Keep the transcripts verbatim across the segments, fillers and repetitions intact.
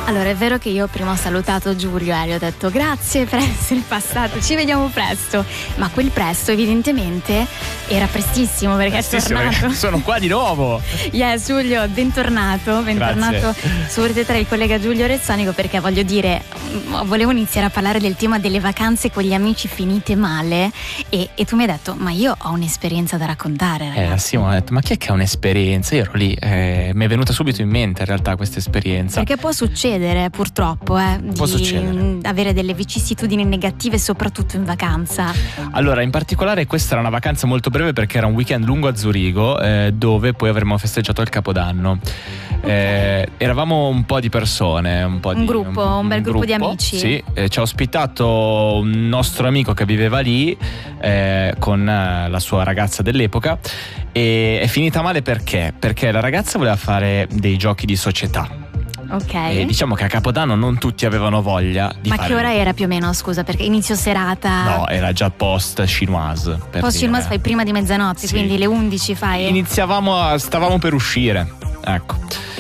Allora, è vero che io prima ho salutato Giulio e gli ho detto grazie per essere passato, ci vediamo presto, ma quel presto evidentemente era prestissimo perché Prestissimo, è tornato. perché sono qua di nuovo. Yes, Giulio, bentornato, bentornato su Rete tre, il collega Giulio Rezzonico, perché voglio dire, volevo iniziare a parlare del tema delle vacanze con gli amici finite male e, e tu mi hai detto, ma io ho un'esperienza da raccontare, ragazzi. Eh, Simone ha detto, ma chi è che ha un'esperienza? Io ero lì, eh, mi è venuta subito in mente in realtà questa esperienza. Perché può succedere purtroppo eh, Può di succedere. avere delle vicissitudini negative soprattutto in vacanza. Allora, in particolare questa era una vacanza molto breve perché era un weekend lungo a Zurigo, eh, dove poi avremmo festeggiato il Capodanno. Eh, eravamo un po' di persone, un po' Un di gruppo, un bel gruppo di amici. Sì, eh, ci ha ospitato un nostro amico che viveva lì eh, con eh, la sua ragazza dell'epoca, e è finita male perché? Perché la ragazza voleva fare dei giochi di società. Ok. E diciamo che a Capodanno non tutti avevano voglia di Ma fare. che ora era più o meno, scusa, perché inizio serata? No, era già post chinoise. per Post dire. chinoise fai prima di mezzanotte, Sì. quindi le undici fai. Iniziavamo, a- stavamo per uscire. Ecco.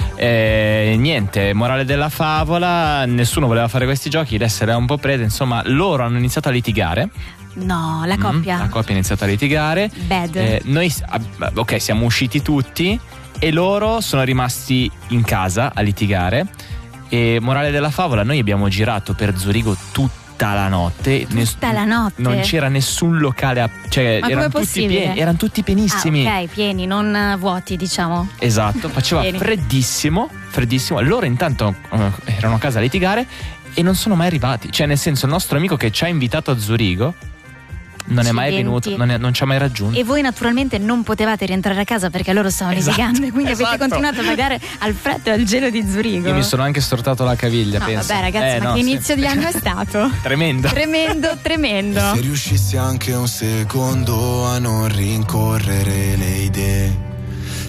E niente, morale della favola, nessuno voleva fare questi giochi, l'essere era un po' presa, insomma, loro hanno iniziato a litigare. No, la coppia. Mm, la coppia ha iniziato a litigare. Bad. Eh, noi, ah, ok, siamo usciti tutti e loro sono rimasti in casa a litigare. E morale della favola, noi abbiamo girato per Zurigo tutta la notte. Tutta la notte? Non c'era nessun locale, a, cioè Ma erano com'è tutti possibile? pieni, erano tutti pienissimi. Ah, ok, pieni, non eh, vuoti, diciamo. Esatto, faceva Pieni. freddissimo, freddissimo. Loro intanto eh, erano a casa a litigare e non sono mai arrivati. Cioè, nel senso, il nostro amico che ci ha invitato a Zurigo non è mai Accidenti. venuto, non, è- non ci ha mai raggiunto. E voi naturalmente non potevate rientrare a casa perché loro stavano Esatto, litigando e quindi avete esatto. continuato a pagare al freddo e al gelo di Zurigo. Io mi sono anche stortato la caviglia, No, penso. vabbè ragazzi, Eh, ma no, che sì. inizio di anno è stato? Tremendo. Tremendo, tremendo. Se riuscissi anche un secondo a non rincorrere le idee